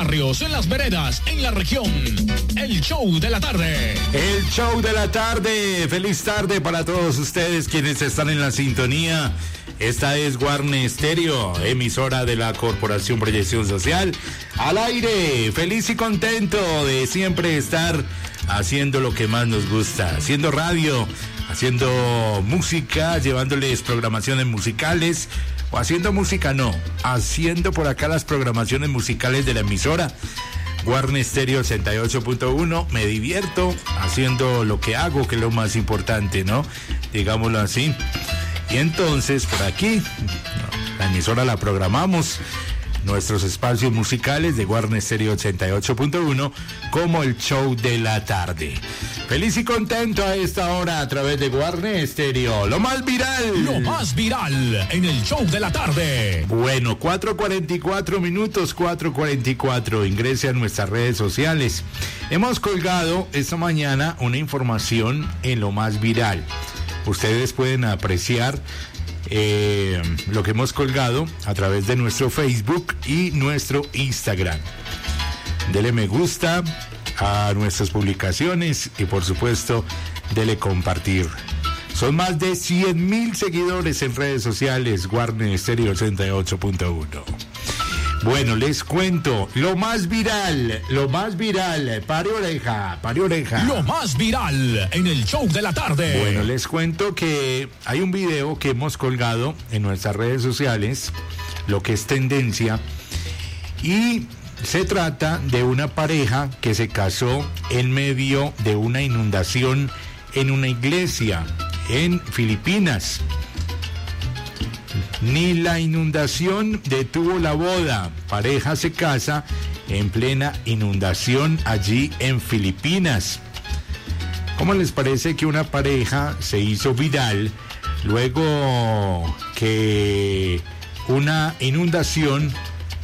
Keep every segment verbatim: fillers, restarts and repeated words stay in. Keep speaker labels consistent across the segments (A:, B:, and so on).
A: barrios, en las veredas, en la región. El show de la tarde.
B: El show de la tarde. Feliz tarde para todos ustedes quienes están en la sintonía. Esta es Guarne Estéreo, emisora de la Corporación Proyección Social. Al aire, feliz y contento de siempre estar haciendo lo que más nos gusta, haciendo radio, haciendo música, llevándoles programaciones musicales, o haciendo música no, haciendo por acá las programaciones musicales de la emisora. Guarne Estéreo ochenta y ocho punto uno, me divierto haciendo lo que hago, que es lo más importante, ¿no? Digámoslo así. Y entonces, por aquí, la emisora la programamos, nuestros espacios musicales de Guarne Estéreo ochenta y ocho punto uno, como el show de la tarde. Feliz y contento a esta hora a través de Guarne Estéreo. Lo más viral.
A: Lo más viral en el show de la tarde.
B: Bueno, cuatro cuarenta y cuatro minutos, cuatro cuarenta y cuatro. Ingrese a nuestras redes sociales. Hemos colgado esta mañana una información en lo más viral. Ustedes pueden apreciar eh, lo que hemos colgado a través de nuestro Facebook y nuestro Instagram. Dele me gusta a nuestras publicaciones y por supuesto dele compartir. Son más de cien mil seguidores en redes sociales. Guarne Estéreo ochenta y ocho punto uno. Bueno, les cuento lo más viral, lo más viral, pare oreja, pare oreja.
A: Lo más viral en el show de la tarde.
B: Bueno, les cuento que hay un video que hemos colgado en nuestras redes sociales, lo que es tendencia, y se trata de una pareja que se casó en medio de una inundación en una iglesia en Filipinas. Ni la inundación detuvo la boda. Pareja se casa en plena inundación allí en Filipinas. ¿Cómo les parece que una pareja se hizo viral luego que una inundación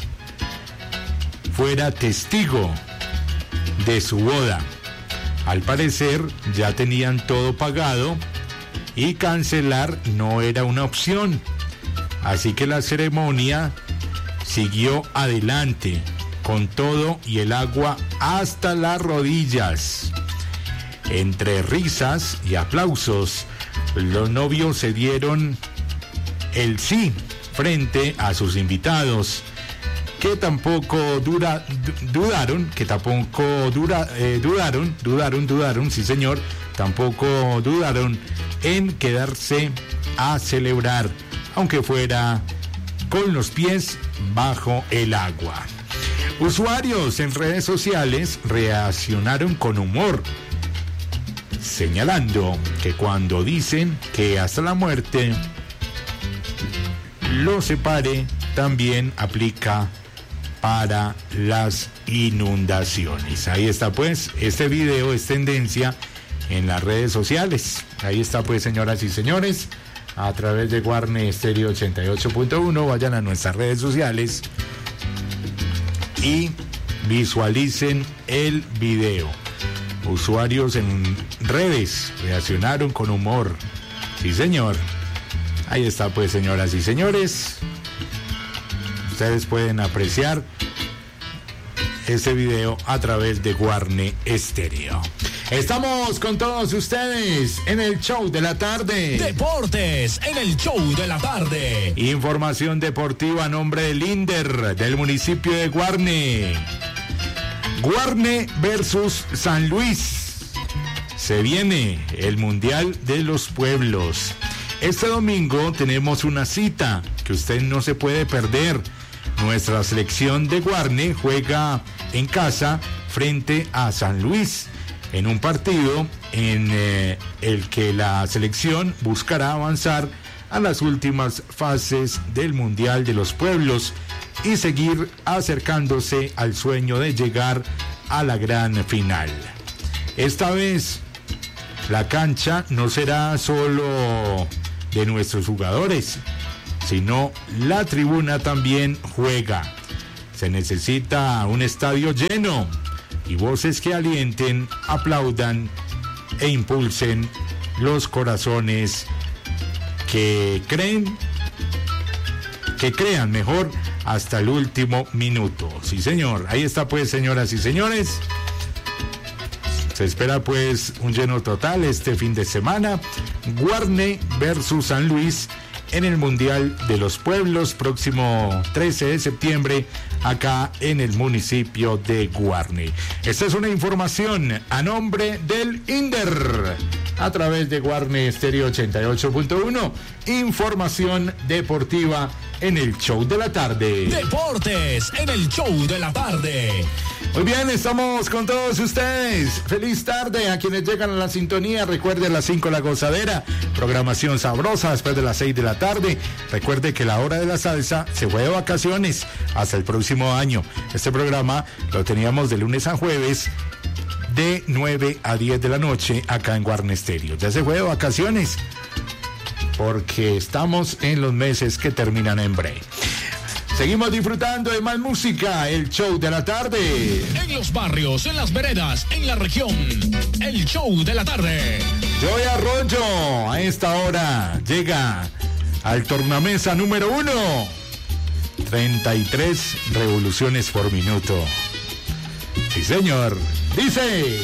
B: fuera testigo de su boda? Al parecer ya tenían todo pagado y cancelar no era una opción. Así que la ceremonia siguió adelante con todo y el agua hasta las rodillas. Entre risas y aplausos, los novios se dieron el sí frente a sus invitados, que tampoco dura, dudaron, que tampoco dura, eh, dudaron, dudaron, dudaron, sí señor, tampoco dudaron en quedarse a celebrar, aunque fuera con los pies bajo el agua. Usuarios en redes sociales reaccionaron con humor, señalando que cuando dicen que hasta la muerte los separe, también aplica para las inundaciones. Ahí está pues, este video es tendencia en las redes sociales. Ahí está pues, señoras y señores, a través de Guarne Estéreo ochenta y ocho punto uno, vayan a nuestras redes sociales y visualicen el video. Usuarios en redes reaccionaron con humor. Sí, señor. Ahí está pues, señoras y señores. Ustedes pueden apreciar este video a través de Guarne Estéreo. Estamos con todos ustedes en el show de la tarde.
A: Deportes en el show de la tarde.
B: Información deportiva a nombre del INDER del municipio de Guarne. Guarne versus San Luis. Se viene el Mundial de los Pueblos. Este domingo tenemos una cita que usted no se puede perder. Nuestra selección de Guarne juega en casa frente a San Luis, en un partido en eh, el que la selección buscará avanzar a las últimas fases del Mundial de los Pueblos y seguir acercándose al sueño de llegar a la gran final. Esta vez la cancha no será solo de nuestros jugadores, sino la tribuna también juega. Se necesita un estadio lleno y voces que alienten, aplaudan e impulsen los corazones que creen, que crean mejor hasta el último minuto. Sí, señor. Ahí está, pues, señoras y señores. Se espera, pues, un lleno total este fin de semana. Guarne versus San Luis en el Mundial de los Pueblos, próximo trece de septiembre, acá en el municipio de Guarne. Esta es una información a nombre del INDER, a través de Guarne Estéreo ochenta y ocho punto uno. Información deportiva en el show de la tarde.
A: Deportes en el show de la tarde.
B: Muy bien, estamos con todos ustedes. Feliz tarde a quienes llegan a la sintonía. Recuerde a las cinco la gozadera, programación sabrosa después de las seis de la tarde. Recuerde que la hora de la salsa se fue de vacaciones hasta el próximo año. Este programa lo teníamos de lunes a jueves de nueve a diez de la noche acá en Guarne Estéreo. Ya se fue de vacaciones porque estamos en los meses que terminan en breve. Seguimos disfrutando de más música, el show de la tarde.
A: En los barrios, en las veredas, en la región, el show de la tarde.
B: Joey Arroyo, a esta hora, llega al tornamesa número uno. treinta y tres revoluciones por minuto. Sí, señor. Dice...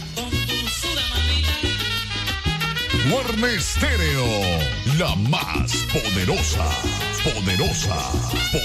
A: Guarne Estéreo, la más poderosa, poderosa, poderosa.